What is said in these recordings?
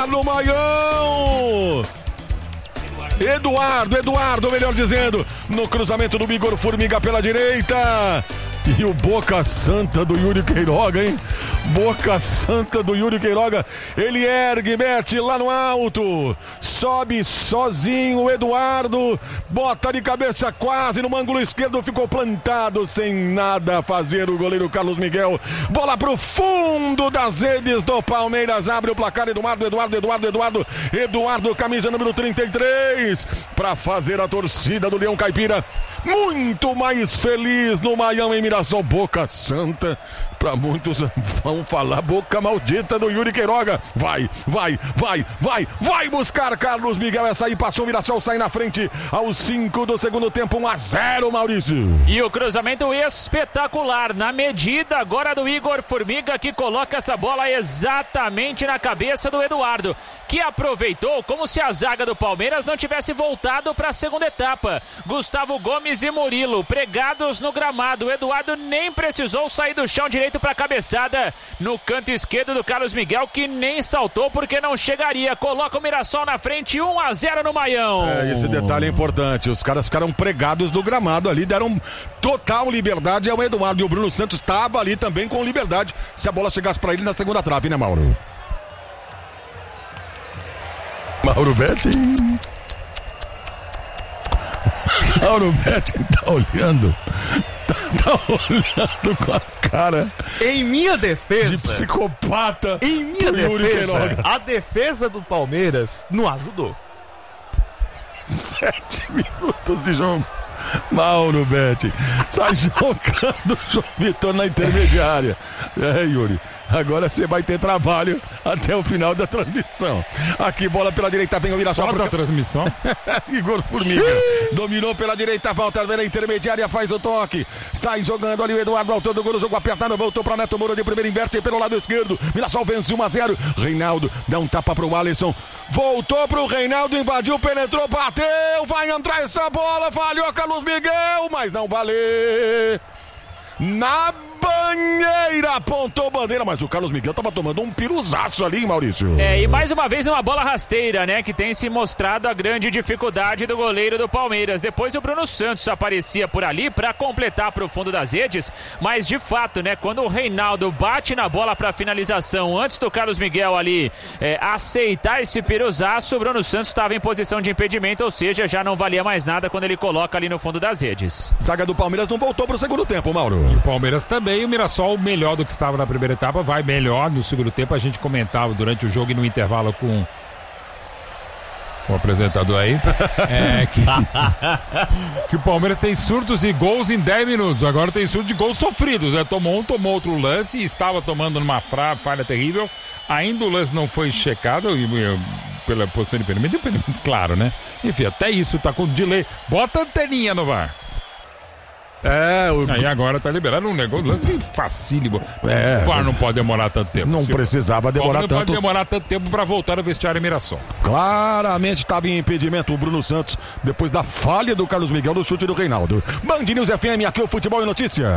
ar no Maião. Eduardo, melhor dizendo, no cruzamento do Igor Formiga pela direita. E o Boca Santa do Yuri Queiroga, hein? Boca Santa do Yuri Queiroga. Ele ergue, mete lá no alto. Sobe sozinho o Eduardo. Bota de cabeça quase no ângulo esquerdo. Ficou plantado sem nada a fazer o goleiro Carlos Miguel. Bola pro fundo das redes do Palmeiras. Abre o placar Eduardo, camisa número 33. Pra fazer a torcida do Leão Caipira muito mais feliz no Maião em Mirassol. Boca Santa, pra muitos vão falar boca maldita do Yuri Queiroga. Vai buscar Carlos Miguel. Essa aí passou o Mirassol, sai na frente aos 5 do segundo tempo, 1-0, Maurício. E o cruzamento espetacular, na medida agora do Igor Formiga, que coloca essa bola exatamente na cabeça do Eduardo, que aproveitou como se a zaga do Palmeiras não tivesse voltado para a segunda etapa. Gustavo Gomes e Murilo pregados no gramado. O Eduardo nem precisou sair do chão direito para a cabeçada no canto esquerdo do Carlos Miguel, que nem saltou porque não chegaria. Coloca o Mirassol na frente, 1-0 no Maião. Esse detalhe é importante. Os caras ficaram pregados no gramado ali, deram total liberdade ao Eduardo. E o Bruno Santos estava ali também com liberdade se a bola chegasse para ele na segunda trave, né, Mauro? Mauro Betting. Mauro Betting tá olhando. Tá olhando com a cara. Em minha defesa, de psicopata. Em minha defesa, a defesa do Palmeiras não ajudou. 7 minutos de jogo. Mauro Betting sai jogando o João Vitor na intermediária. Yuri, agora você vai ter trabalho até o final da transmissão. Aqui, bola pela direita, vem o Mirassol. Só da transmissão. Igor Formiga dominou pela direita, volta na intermediária, faz o toque. Sai jogando ali o Eduardo, autor do gol, jogo apertado, voltou para Neto Moura de primeiro, inverte pelo lado esquerdo. Mirassol vence 1-0. Reinaldo dá um tapa pro Alisson. Voltou pro Reinaldo, invadiu, penetrou, bateu. Vai entrar essa bola, falhou Carlos Miguel, mas não valeu. Na banheira, apontou bandeira, mas o Carlos Miguel tava tomando um piruzaço ali, hein, Maurício? E mais uma vez uma bola rasteira, né, que tem se mostrado a grande dificuldade do goleiro do Palmeiras. Depois o Bruno Santos aparecia por ali para completar pro fundo das redes, mas de fato, né, quando o Reinaldo bate na bola para finalização antes do Carlos Miguel ali aceitar esse piruzaço, o Bruno Santos estava em posição de impedimento, ou seja, já não valia mais nada quando ele coloca ali no fundo das redes. Zaga do Palmeiras não voltou pro segundo tempo, Mauro. E o Palmeiras também, o Mirassol melhor do que estava na primeira etapa, vai melhor no segundo tempo. A gente comentava durante o jogo e no intervalo com o apresentador aí que o Palmeiras tem surtos de gols em 10 minutos, agora tem surtos de gols sofridos, né? Tomou outro lance e estava tomando numa falha terrível, ainda o lance não foi checado pela posição de impedimento, claro, né? Enfim, até isso tá com delay, bota a anteninha no VAR. Aí agora tá liberado um negócio, lance facílimo. O VAR não pode demorar tanto tempo. Não precisava demorar tanto. Não pode demorar tanto tempo pra voltar ao vestiário em Mirassol. Claramente estava em impedimento o Bruno Santos, depois da falha do Carlos Miguel no chute do Reinaldo. Band News FM, aqui o Futebol e Notícia.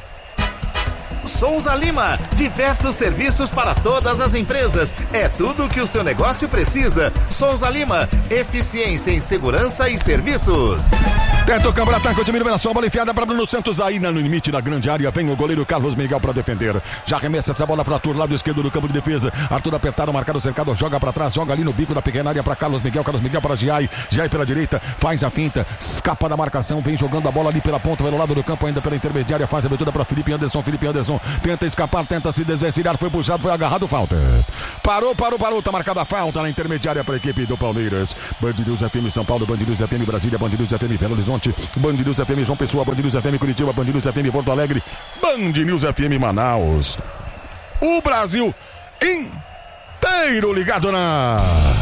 Souza Lima, diversos serviços para todas as empresas. É tudo o que o seu negócio precisa. Souza Lima, eficiência em segurança e serviços. Tenta o campeonato, ataque, o time do Mirassol, bola enfiada para Bruno Santos, aí no limite da grande área, vem o goleiro Carlos Miguel para defender. Já arremessa essa bola para Arthur, lado esquerdo do campo de defesa. Arthur apertado, marcado, cercado, joga para trás, joga ali no bico da pequena área para Carlos Miguel para Giai pela direita, faz a finta, escapa da marcação, vem jogando a bola ali pela ponta, pelo lado do campo, ainda pela intermediária, faz a abertura para Felipe Anderson, tenta escapar, tenta se desvencilhar, foi puxado, foi agarrado, falta. Parou, tá marcada a falta na intermediária para a equipe do Palmeiras. Band News FM São Paulo, Band News FM Brasília, Band News FM Belo Horizonte, Band News FM João Pessoa, Band News FM Curitiba, Band News FM Porto Alegre, Band News FM Manaus. O Brasil inteiro ligado na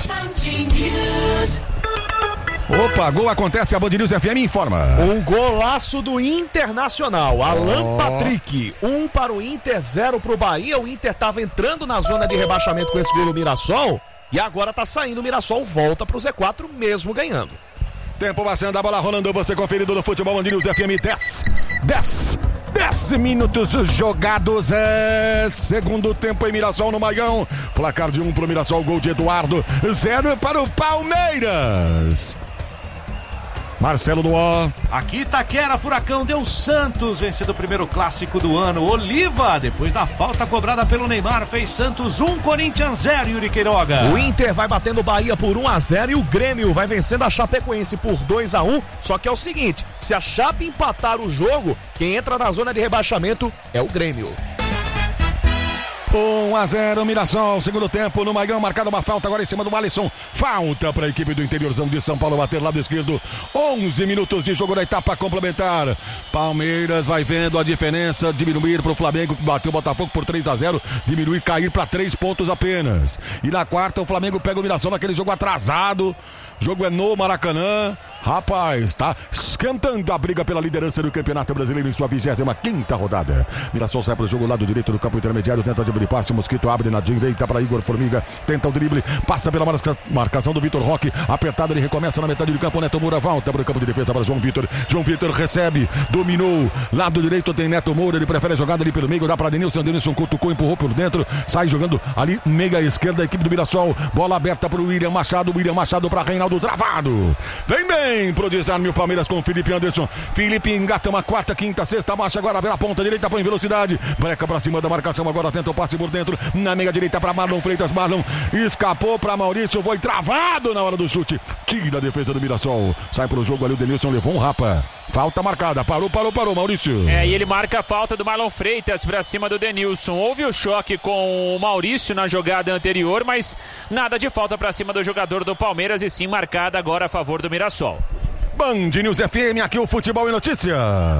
Opa, gol acontece, a Band News FM informa. Um golaço do Internacional, Alan Patrick, 1 para o Inter, 0 para o Bahia. O Inter estava entrando na zona de rebaixamento com esse gol do Mirassol e agora está saindo, o Mirassol volta para o Z4 mesmo ganhando. Tempo passando, a bola rolando, você conferido no Futebol Band News FM 10 10 minutos jogados, segundo tempo em Mirassol no Maião. Placar de 1 pro Mirassol, gol de Eduardo, 0 para o Palmeiras. Marcelo Duó. Aqui Itaquera, Furacão deu Santos, vencendo o primeiro clássico do ano. Oliva, depois da falta cobrada pelo Neymar, fez Santos 1, Corinthians 0, Yuri Queiroga. O Inter vai batendo o Bahia por 1-0 e o Grêmio vai vencendo a Chapecoense por 2-1. Só que é o seguinte, se a Chape empatar o jogo, quem entra na zona de rebaixamento é o Grêmio. 1-0 Mirassol, segundo tempo no Maião, marcada uma falta agora em cima do Alisson. Falta para a equipe do interiorzão de São Paulo bater lado esquerdo. 11 minutos de jogo na etapa complementar. Palmeiras vai vendo a diferença diminuir para o Flamengo, que bateu o Botafogo por 3-0, diminuir, cair para 3 pontos apenas. E na quarta o Flamengo pega o Mirassol naquele jogo atrasado. O jogo é no Maracanã. Rapaz, tá esquentando a briga pela liderança do Campeonato Brasileiro em sua 25ª rodada. Mirassol sai para o jogo lado direito do campo intermediário, tenta de passe, Mosquito abre na direita para Igor Formiga, tenta o drible, passa pela marcação do Vitor Roque, apertado, ele recomeça na metade do campo, Neto Moura volta para o campo de defesa para João Vitor recebe, dominou, lado direito tem Neto Moura, ele prefere a jogada ali pelo meio, dá para Denilson cutucou, empurrou por dentro, sai jogando ali, meia esquerda, a equipe do Mirassol, bola aberta para o William Machado para Reinaldo, travado, vem bem pro desarme o Palmeiras com o Felipe Anderson, Felipe engata uma quarta, quinta, sexta marcha, agora pela ponta direita, põe velocidade, breca para cima da marcação, agora tenta o passe por dentro, na meia direita para Marlon Freitas, Marlon escapou para Maurício, foi travado na hora do chute, tira a defesa do Mirassol, sai pro jogo ali o Denilson, levou um rapa, falta marcada, parou Maurício. E ele marca a falta do Marlon Freitas para cima do Denilson, houve o choque com o Maurício na jogada anterior, mas nada de falta para cima do jogador do Palmeiras e sim marcada agora a favor do Mirassol. Band News FM, aqui o Futebol em Notícia.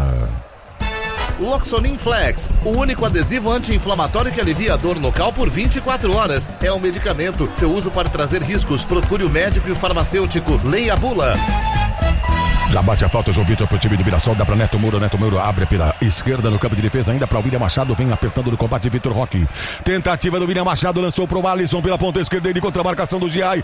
Loxonin Flex, o único adesivo anti-inflamatório que alivia a dor local por 24 horas. É um medicamento. Seu uso pode trazer riscos. Procure o médico e o farmacêutico. Leia a bula. Já bate a falta, João Vitor pro time do Mirassol, dá pra Neto Moura abre pela esquerda no campo de defesa, ainda pra William Machado, vem apertando no combate Vitor Roque. Tentativa do William Machado, lançou pro Alisson pela ponta esquerda, ele contra a marcação do Giai,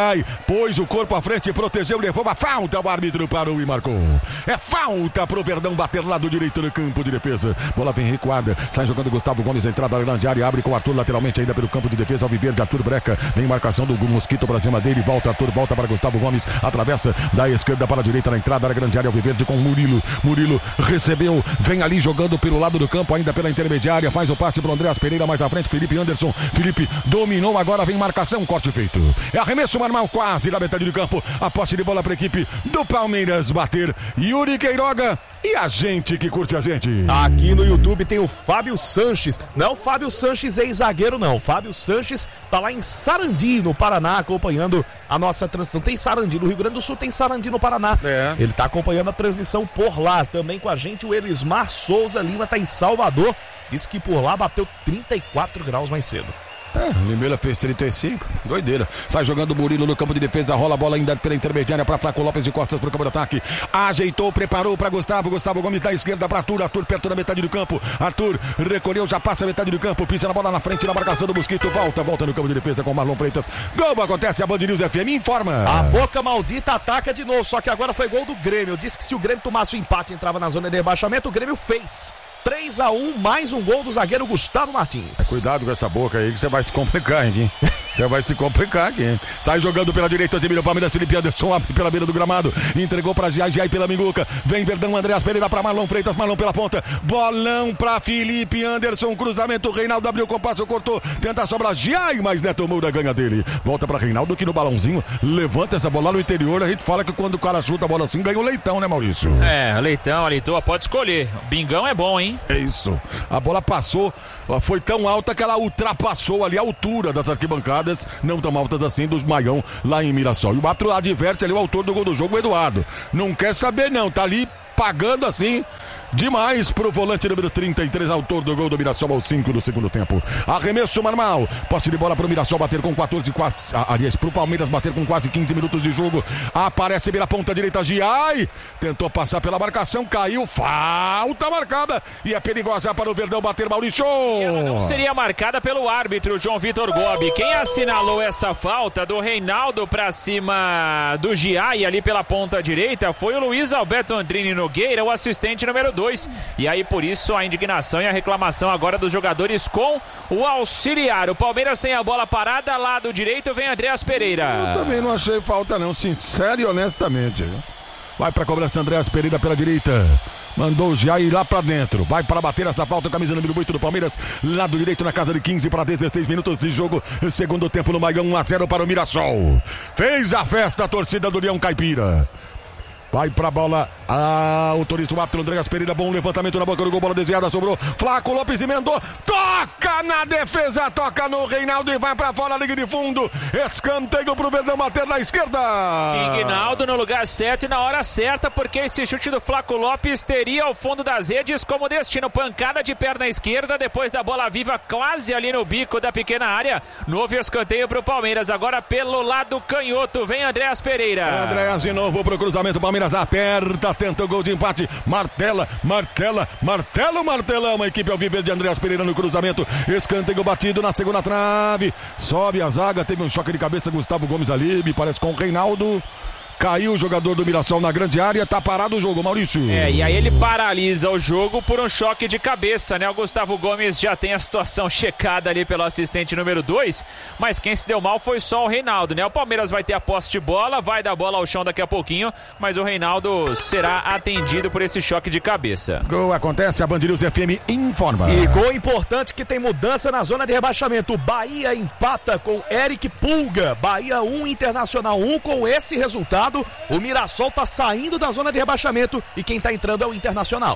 pôs o corpo à frente, protegeu, levou a falta, o árbitro parou e marcou. É falta pro Verdão bater lado direito no campo de defesa, bola vem recuada, sai jogando Gustavo Gomes, entrada na grande área, abre com o Arthur lateralmente ainda pelo campo de defesa, Alviverde, Arthur Breca, vem marcação do Mosquito pra cima dele, volta Arthur, volta para Gustavo Gomes, atravessa da esquerda para a direita na entrada da grande área, Alviverde com Murilo recebeu, vem ali jogando pelo lado do campo, ainda pela intermediária, faz o passe pro Andreas Pereira mais à frente, Felipe Anderson, Felipe dominou, agora vem marcação, norte feito, é arremesso normal quase da metade do campo, a posse de bola para a equipe do Palmeiras bater, Yuri Queiroga e a gente que curte a gente. Aqui no YouTube tem o Fábio Sanches, não é o Fábio Sanches ex-zagueiro não, o Fábio Sanches tá lá em Sarandi, no Paraná, acompanhando a nossa transmissão. Tem Sarandi no Rio Grande do Sul, tem Sarandi no Paraná, ele tá acompanhando a transmissão por lá, também com a gente o Elismar Souza Lima tá em Salvador, disse que por lá bateu 34 graus mais cedo. Limeira fez 35, doideira. Sai jogando o Murilo no campo de defesa, rola a bola ainda pela intermediária para Flaco Lopes de costas pro campo de ataque. Ajeitou, preparou para Gustavo Gomes da esquerda para Arthur perto da metade do campo. Arthur recolheu, já passa a metade do campo, pisa na bola na frente na marcação do Mosquito, volta no campo de defesa com Marlon Freitas. Gol acontece, a Band News FM informa. A boca maldita ataca de novo, só que agora foi gol do Grêmio. Disse que se o Grêmio tomasse o empate, entrava na zona de rebaixamento, o Grêmio fez. 3-1, mais um gol do zagueiro Gustavo Martins. Cuidado com essa boca aí que você vai se complicar, hein? Você vai se complicar aqui, hein? Sai jogando pela direita, o Palmeiras, Felipe Anderson abre pela beira do gramado, entregou pra Giai pela Minguca, vem Verdão, Andreas Pereira pra Marlon Freitas, Marlon pela ponta, bolão pra Felipe Anderson, cruzamento, Reinaldo abriu o compasso, cortou, tenta sobrar Giai, mas Neto Moura ganha dele, volta pra Reinaldo que no balãozinho, levanta essa bola no interior, a gente fala que quando o cara chuta a bola assim, ganha o Leitão, né, Maurício? Leitão, a Leitoa pode escolher, Bingão é bom, hein? É isso, a bola passou, foi tão alta que ela ultrapassou ali a altura das arquibancadas, não tão altas assim, dos Maião lá em Mirassol. E o Batro adverte ali o autor do gol do jogo, o Eduardo. Não quer saber não, tá ali pagando assim demais pro volante número 33, autor do gol do Mirassol aos 5 do segundo tempo. Arremesso normal, posse de bola pro Mirassol bater com 14, quase, aliás, pro Palmeiras bater com quase 15 minutos de jogo. Aparece pela ponta direita, Giai, tentou passar pela marcação, caiu, falta marcada e é perigosa para o Verdão bater, Maurício. Ela não seria marcada pelo árbitro João Vitor Gobi. Quem assinalou essa falta do Reinaldo pra cima do Giai ali pela ponta direita foi o Luiz Alberto Andrini Nogueira, o assistente número 2. 2. E aí, por isso, a indignação e a reclamação agora dos jogadores com o auxiliar. O Palmeiras tem a bola parada, lado direito, vem Andreas Pereira. Eu também não achei falta não, sincero e honestamente. Vai pra cobrança Andreas Pereira pela direita. Mandou o Jair lá pra dentro. Vai para bater essa falta, camisa número 8 do Palmeiras. Lado direito na casa de 15 para 16 minutos de jogo. Segundo tempo no Maião, 1-0 para o Mirassol. Fez a festa a torcida do Leão Caipira. Vai pra bola, autoriza o árbitro Andreas Pereira, bom levantamento na boca do gol, bola desviada, sobrou, Flaco Lopes emendou, toca na defesa, toca no Reinaldo e vai pra fora, liga de fundo, escanteio pro Verdão bater na esquerda. Rinaldo no lugar certo e na hora certa, porque esse chute do Flaco Lopes teria o fundo das redes como destino, pancada de perna esquerda, depois da bola viva quase ali no bico da pequena área, novo escanteio pro Palmeiras, agora pelo lado canhoto, vem Andreas Pereira. Andreas de novo pro cruzamento, Palmeiras aperta, tenta o gol de empate, martela, martelão, a equipe alviverde de Andreas Pereira no cruzamento, escanteio batido na segunda trave, sobe a zaga, teve um choque de cabeça, Gustavo Gomes ali, me parece com o Reinaldo. Caiu o jogador do Mirassol na grande área, tá parado o jogo, Maurício. E aí ele paralisa o jogo por um choque de cabeça, né? O Gustavo Gomes já tem a situação checada ali pelo assistente número 2, mas quem se deu mal foi só o Reinaldo, né? O Palmeiras vai ter a posse de bola, vai dar bola ao chão daqui a pouquinho, mas o Reinaldo será atendido por esse choque de cabeça. Gol acontece, a Band News FM informa. E gol importante que tem mudança na zona de rebaixamento. O Bahia empata com Eric Pulga. Bahia 1, Internacional 1. Com esse resultado, o Mirassol tá saindo da zona de rebaixamento e quem tá entrando é o Internacional.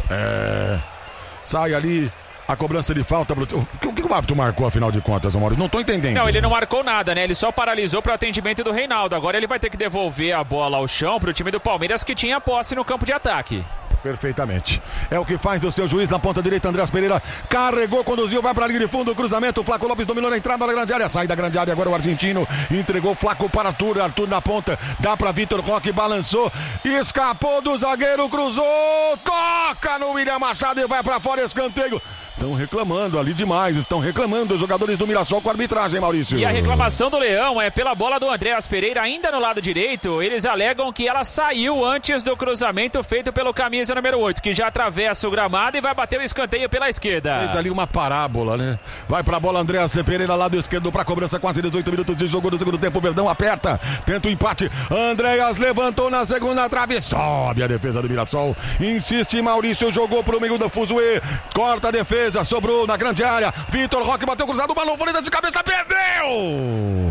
Sai ali a cobrança de falta. O que o árbitro marcou, afinal de contas, Maurício? Não tô entendendo. Não, ele não marcou nada, né? Ele só paralisou para o atendimento do Reinaldo. Agora ele vai ter que devolver a bola ao chão pro time do Palmeiras, que tinha posse no campo de ataque. Perfeitamente. É o que faz o seu juiz na ponta direita, Andreas Pereira. Carregou, conduziu, vai pra linha de fundo, cruzamento. O Flaco Lopes dominou na entrada da grande área. Sai da grande área agora o argentino. Entregou Flaco para Arthur. Arthur na ponta. Dá pra Vitor Roque, balançou. Escapou do zagueiro, cruzou. Toca no William Machado e vai pra fora, escanteio. Estão reclamando ali demais, estão reclamando os jogadores do Mirassol com a arbitragem, Maurício. E a reclamação do Leão é pela bola do Andreas Pereira, ainda no lado direito. Eles alegam que ela saiu antes do cruzamento feito pelo camisa número 8, que já atravessa o gramado e vai bater o escanteio pela esquerda. Fez ali uma parábola, né? Vai pra bola Andreas Pereira, lado esquerdo pra cobrança, quase 18 minutos de jogo do segundo tempo. O Verdão aperta, tenta o empate. Andreas levantou na segunda trave, sobe a defesa do Mirassol. Insiste Maurício, jogou pro meio do Fuzue, corta a defesa. Sobrou na grande área, Vitor Roque bateu cruzado, o balão Freitas de cabeça, perdeu!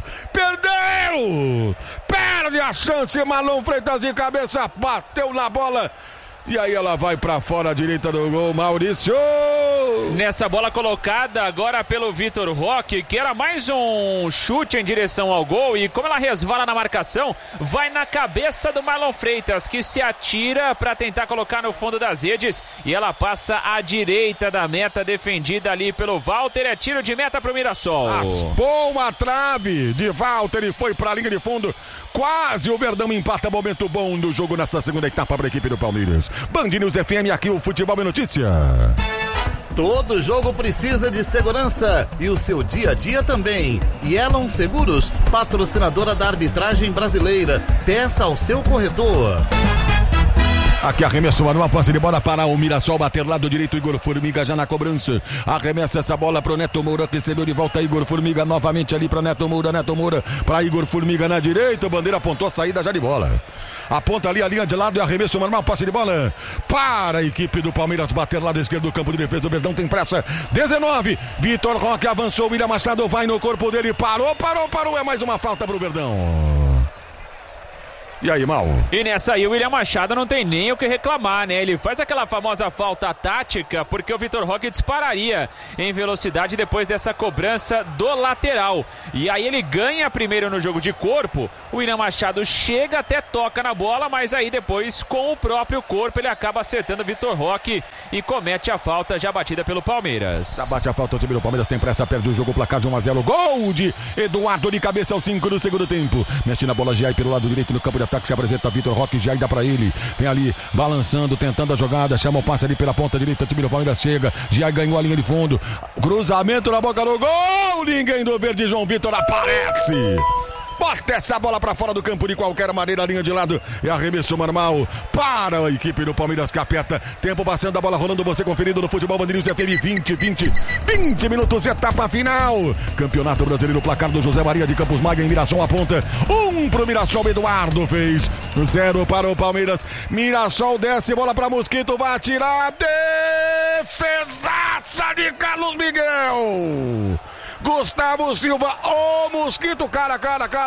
Perde a chance, Marlon Freitas de cabeça, bateu na bola. E aí ela vai pra fora à direita do gol, Maurício. Nessa bola colocada agora pelo Vitor Roque, que era mais um chute em direção ao gol, e como ela resvala na marcação, vai na cabeça do Marlon Freitas, que se atira para tentar colocar no fundo das redes, e ela passa à direita da meta, defendida ali pelo Walter. É tiro de meta pro Mirassol. Raspou a trave de Walter e foi pra linha de fundo. Quase o Verdão empata, momento bom do jogo nessa segunda etapa para a equipe do Palmeiras. Band News FM, aqui o Futebol é Notícia. Todo jogo precisa de segurança e o seu dia a dia também. Yellow Seguros, patrocinadora da arbitragem brasileira. Peça ao seu corretor. Aqui arremesso uma posse de bola para o Mirassol bater lado direito, Igor Formiga já na cobrança, arremessa essa bola pro Neto Moura, recebeu de volta Igor Formiga novamente ali para Neto Moura para Igor Formiga na direita, o bandeira apontou a saída já de bola, aponta ali a linha de lado e arremesso normal, posse de bola para a equipe do Palmeiras bater lado esquerdo do campo de defesa. O Verdão tem pressa, 19, Vitor Roque avançou, William Machado vai no corpo dele, parou, é mais uma falta pro Verdão. E aí, Mal? E nessa aí o William Machado não tem nem o que reclamar, né? Ele faz aquela famosa falta tática, porque o Vitor Roque dispararia em velocidade depois dessa cobrança do lateral. E aí ele ganha primeiro no jogo de corpo, o William Machado chega até toca na bola, mas aí depois com o próprio corpo ele acaba acertando o Vitor Roque e comete a falta já batida pelo Palmeiras. Já bate a falta, o time do Palmeiras tem pressa, perde o jogo, o placar de 1-0, gol de Eduardo de cabeça aos 5 do segundo tempo. Mexe na bola, Giai pelo lado direito no campo de ataque, se apresenta Vitor Roque, Giai dá pra ele, vem ali balançando, tentando a jogada, chama o passe ali pela ponta direita, o time do Palmeiras chega, Giai ganhou a linha de fundo, cruzamento na boca do gol, ninguém do verde, João Vitor aparece. bota essa bola pra fora do campo de qualquer maneira, linha de lado, é arremesso normal para a equipe do Palmeiras que aperta, tempo passando, a bola rolando, você conferindo no Futebol Band News FM, 20 minutos, etapa final, Campeonato Brasileiro, placar do José Maria de Campos Maga em Mirassol aponta, 1 pro Mirassol, Eduardo fez, 0 para o Palmeiras, Mirassol desce, bola pra Mosquito, vai atirar, defesaça de Carlos Miguel, Gustavo Silva, Mosquito, cara,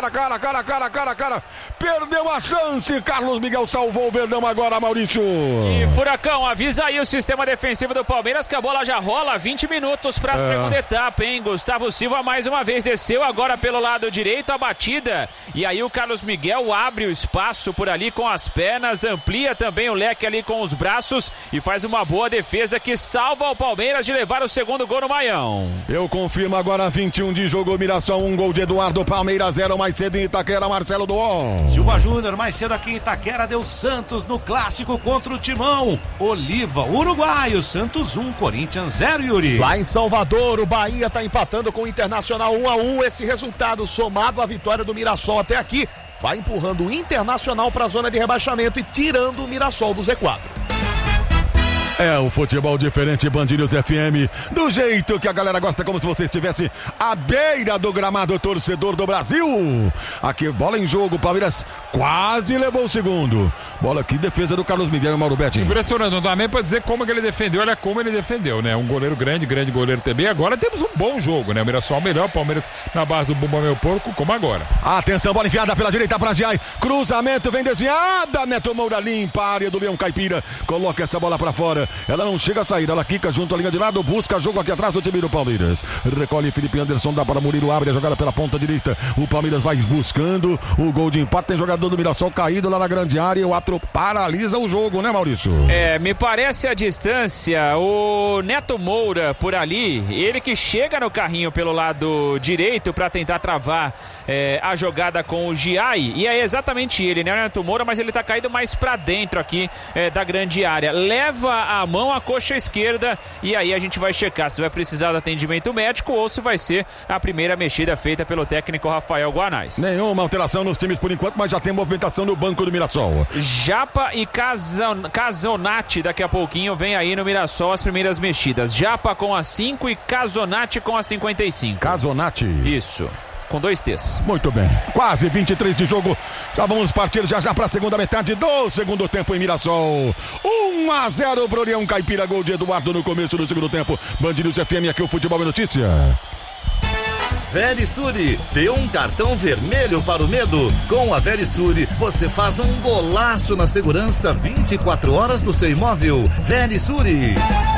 perdeu a chance, Carlos Miguel salvou o Verdão agora, Maurício. E Furacão, avisa aí o sistema defensivo do Palmeiras que a bola já rola, 20 minutos para a segunda etapa, hein? Gustavo Silva mais uma vez desceu agora pelo lado direito, a batida, e aí o Carlos Miguel abre o espaço por ali com as pernas, amplia também o leque ali com os braços e faz uma boa defesa que salva o Palmeiras de levar o segundo gol no Maião. Eu confirmo agora, 21 de jogo, Mirassol, 1 gol de Eduardo, Palmeiras 0, mais cedo em Itaquera, Marcelo Duon. Silva Júnior, mais cedo aqui em Itaquera, deu Santos no clássico contra o Timão. Oliva, uruguaio, Santos 1, Corinthians 0, Yuri. Lá em Salvador, o Bahia tá empatando com o Internacional 1-1. Esse resultado, somado à vitória do Mirassol até aqui, vai empurrando o Internacional para a zona de rebaixamento e tirando o Mirassol do Z4. É o futebol diferente, Band News FM, do jeito que a galera gosta, como se você estivesse à beira do gramado, torcedor do Brasil. Aqui, bola em jogo, Palmeiras quase levou o segundo. Bola aqui, defesa do Carlos Miguel e Mauro Betti. Impressionante, não dá nem pra dizer como que ele defendeu, olha como ele defendeu, né? Um goleiro grande goleiro também. Agora temos um bom jogo, né? O Mirassol melhor, Palmeiras na base do Bumba Meu Porco, como agora. Atenção, bola enfiada pela direita para Giai, cruzamento, vem desviada, Neto Moura limpa a área do Leão Caipira, coloca essa bola pra fora. Ela não chega a sair, ela quica junto à linha de lado, busca jogo aqui atrás do time do Palmeiras. Recolhe Felipe Anderson, dá para Murilo, abre a jogada pela ponta direita. O Palmeiras vai buscando o gol de empate. Tem jogador do Mirassol caído lá na grande área. O Atro paralisa o jogo, né, Maurício? Me parece a distância. O Neto Moura por ali, ele que chega no carrinho pelo lado direito para tentar travar a jogada com o Giai. E é exatamente ele, né, o Neto Moura, mas ele tá caído mais para dentro aqui da grande área. Leva a mão a coxa esquerda e aí a gente vai checar se vai precisar de atendimento médico ou se vai ser a primeira mexida feita pelo técnico Rafael Guanais. Nenhuma alteração nos times por enquanto, mas já tem movimentação no banco do Mirassol. Japa e Casonati daqui a pouquinho vem aí no Mirassol as primeiras mexidas. Japa com a 5 e Casonati com a 55. Casonati. Isso. Com 2 T's. Muito bem, quase 23 de jogo. Já vamos partir já para a segunda metade do segundo tempo em Mirassol. 1-0 pro Leão Caipira, gol de Eduardo no começo do segundo tempo. Band News FM, aqui o Futebol é Notícia. Verisuri, deu um cartão vermelho para o medo. Com a Verisuri, você faz um golaço na segurança 24 horas do seu imóvel. Verisuri.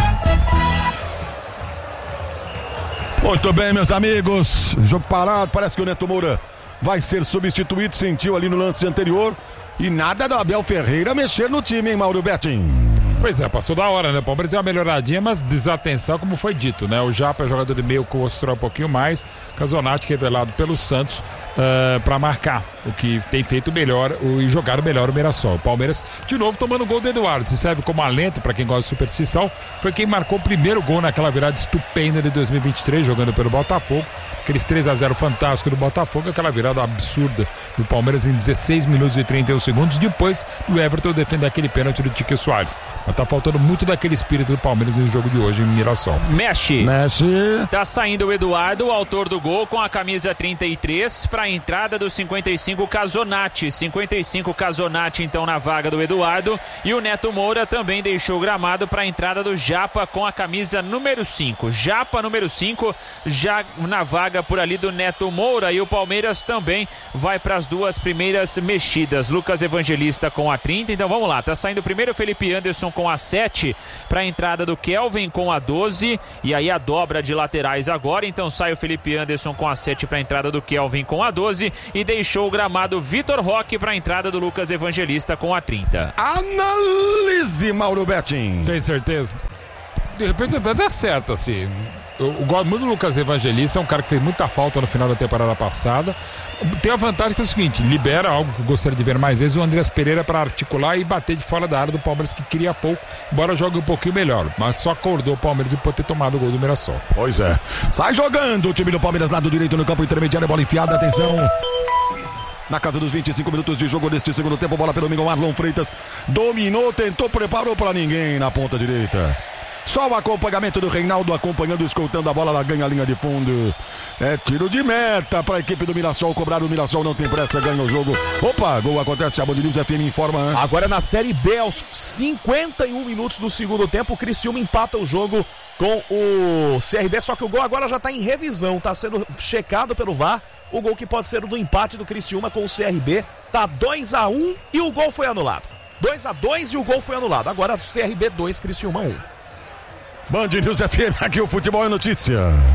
Muito bem, meus amigos, jogo parado, parece que o Neto Moura vai ser substituído, sentiu ali no lance anterior, e nada do Abel Ferreira mexer no time, hein, Mauro Betting? Pois é, passou da hora, né? O Palmeiras deu uma melhoradinha, mas desatenção, como foi dito, né? O Japa, jogador de meio, mostrou um pouquinho mais. Casonati, revelado pelo Santos, para marcar, o que tem feito melhor e jogar melhor o Mirassol. O Palmeiras, de novo, tomando o gol do Eduardo. Se serve como alento para quem gosta de superstição, foi quem marcou o primeiro gol naquela virada estupenda de 2023, jogando pelo Botafogo. Aqueles 3-0 fantástico do Botafogo, aquela virada absurda do Palmeiras em 16 minutos e 31 segundos, depois do Everton defender aquele pênalti do Tiquinho Soares. Mas tá faltando muito daquele espírito do Palmeiras no jogo de hoje em Mirassol. Mexe. Mexe. Tá saindo o Eduardo, o autor do gol, com a camisa 33, para a entrada do 55 Casonati. 55 Casonati, então, na vaga do Eduardo. E o Neto Moura também deixou o gramado para a entrada do Japa com a camisa número 5. Japa, número 5, já na vaga por ali do Neto Moura. E o Palmeiras também vai para as duas primeiras mexidas. Lucas Evangelista com a 30. Então vamos lá, tá saindo primeiro o Felipe Anderson com a 7 para a entrada do Kelvin com a 12. E aí a dobra de laterais agora. Então sai o Felipe Anderson com a 7 para a entrada do Kelvin com a 12. E deixou o gramado Vitor Roque para a entrada do Lucas Evangelista com a 30. Analise, Mauro Betting. Tem certeza? De repente até dá certo, assim. Eu gosto muito do Lucas Evangelista, é um cara que fez muita falta no final da temporada passada. Tem a vantagem que é o seguinte, libera algo que eu gostaria de ver mais vezes, o Andreas Pereira para articular e bater de fora da área do Palmeiras, que queria pouco, embora jogue um pouquinho melhor, mas só acordou o Palmeiras de poder ter tomado o gol do Mirassol. Pois é, sai jogando o time do Palmeiras, lado direito no campo intermediário, bola enfiada, atenção. na casa dos 25 minutos de jogo deste segundo tempo. Bola pelo Miguel Marlon Freitas. Dominou, tentou, preparou para ninguém na ponta direita. Só o acompanhamento do Reinaldo acompanhando, escoltando a bola, ela ganha a linha de fundo. É tiro de meta para a equipe do Mirassol. Cobrar o Mirassol, não tem pressa, ganha o jogo. Opa, gol acontece, a Band News FM informa. Agora na Série B, aos 51 minutos do segundo tempo, o Criciúma empata o jogo com o CRB, só que o gol agora já está em revisão, está sendo checado pelo VAR. O gol que pode ser o do empate do Criciúma com o CRB, tá 2-1 e o gol foi anulado. 2-2 e o gol foi anulado. Agora CRB 2, Criciúma 1. Band News FM, aqui o futebol é notícia.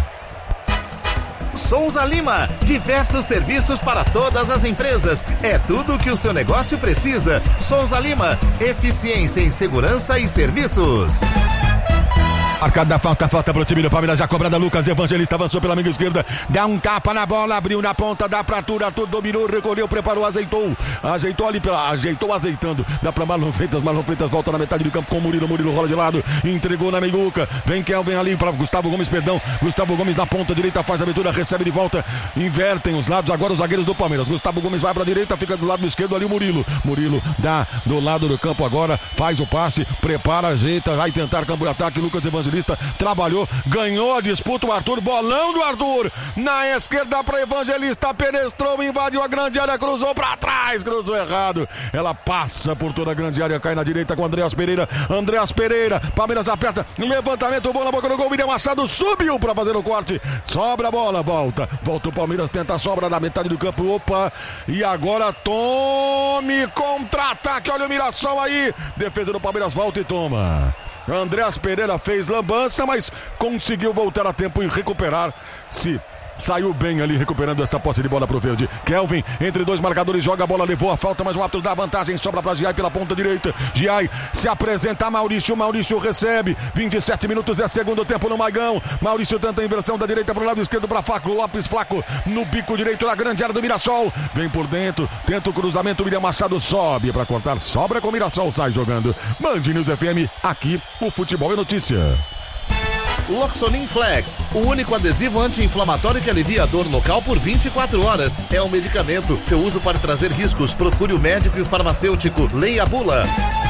Souza Lima, diversos serviços para todas as empresas. É tudo o que o seu negócio precisa. Souza Lima, eficiência em segurança e serviços. Marcada falta pro time do Palmeiras, já cobrada. Lucas Evangelista avançou pela amiga esquerda, dá um tapa na bola, abriu na ponta, dá pra Arthur, dominou, recolheu, preparou, ajeitou ali, azeitando, dá pra Marlon Freitas volta na metade do campo com o Murilo rola de lado, entregou na meiguca, vem Kelvin ali pra Gustavo Gomes na ponta direita, faz a abertura, recebe de volta, invertem os lados, agora os zagueiros do Palmeiras, Gustavo Gomes vai pra direita, fica do lado esquerdo ali o Murilo dá do lado do campo agora, faz o passe, prepara, ajeita, vai tentar campo de ataque, Lucas Evangelista trabalhou, ganhou a disputa, o Arthur, bolão do Arthur, na esquerda para Evangelista, penetrou, invadiu a grande área, cruzou para trás, cruzou errado, ela passa por toda a grande área, cai na direita com Andreas Pereira, Palmeiras aperta, levantamento, bola na boca do gol, William Machado subiu para fazer o corte, sobra a bola, volta o Palmeiras, tenta a sobra na metade do campo, opa, e agora tome contra-ataque, olha o Mirassol aí, defesa do Palmeiras, volta e toma. Andreas Pereira fez lambança, mas conseguiu voltar a tempo e recuperar-se. Saiu bem ali, recuperando essa posse de bola pro verde. Kelvin, entre dois marcadores, joga a bola, levou a falta, mas o árbitro dá vantagem, sobra pra Giai pela ponta direita. Giai se apresenta a Maurício recebe. 27 minutos é segundo tempo no Maigão. Maurício tenta a inversão da direita pro lado esquerdo pra Flaco Lopes. Flaco no bico direito na grande área do Mirassol. Vem por dentro, tenta o cruzamento. William Machado sobe pra cortar, sobra com o Mirassol, sai jogando. Band News FM, aqui o futebol é notícia. Loxonin Flex, o único adesivo anti-inflamatório que alivia a dor local por 24 horas. É um medicamento. Seu uso pode trazer riscos. Procure o médico e o farmacêutico. Leia a bula.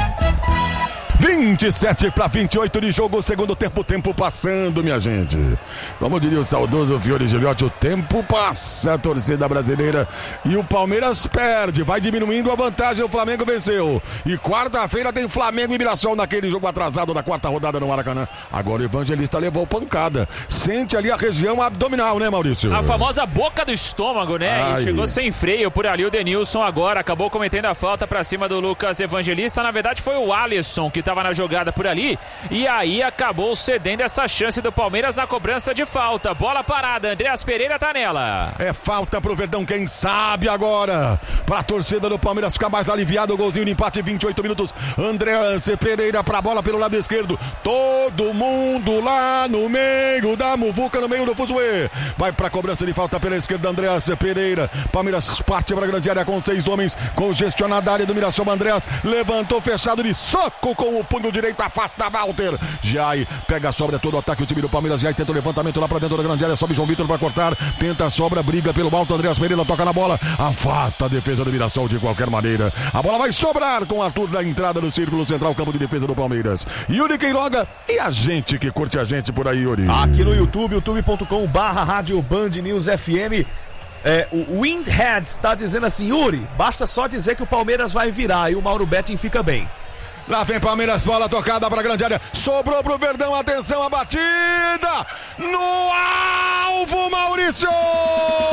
27-28 de jogo, segundo tempo passando, minha gente. Como diria o saudoso Fiore Giliotti, o tempo passa, a torcida brasileira, e o Palmeiras perde, vai diminuindo a vantagem, o Flamengo venceu. E quarta-feira tem Flamengo e Mirassol naquele jogo atrasado da quarta rodada no Maracanã. Agora o Evangelista levou pancada, sente ali a região abdominal, né, Maurício? A famosa boca do estômago, né? Ai. E chegou sem freio por ali o Denilson agora, acabou cometendo a falta pra cima do Lucas Evangelista. Na verdade foi o Alisson que estava na jogada por ali, e aí acabou cedendo essa chance do Palmeiras na cobrança de falta. Bola parada, Andreas Pereira tá nela. É falta pro Verdão, quem sabe agora, pra torcida do Palmeiras ficar mais aliviado, o golzinho de empate, 28 minutos, Andreas Pereira pra bola pelo lado esquerdo, todo mundo lá no meio da muvuca, no meio do fuzuê, vai pra cobrança de falta pela esquerda, Andreas Pereira, Palmeiras parte pra grande área com 6 homens, congestionada a área do Mirassol, Andreas levantou fechado de soco com o punho direito, afasta Walter. Giai pega a sobra, todo o ataque, o time do Palmeiras. Giai tenta o levantamento lá pra dentro da grande área, sobe João Vitor pra cortar, tenta a sobra, briga pelo alto, Andreas Pereira toca na bola, afasta a defesa do Mirassol de qualquer maneira. A bola vai sobrar com o Arthur na entrada do círculo central, campo de defesa do Palmeiras. Yuri Queiroga e a gente que curte a gente por aí, Yuri. Aqui no YouTube, youtube.com/Rádio Band News FM. O Windhead está dizendo assim: Yuri, basta só dizer que o Palmeiras vai virar e o Mauro Betting fica bem. Lá vem Palmeiras, bola tocada para a grande área, sobrou pro Verdão, atenção, a batida no alvo, Maurício!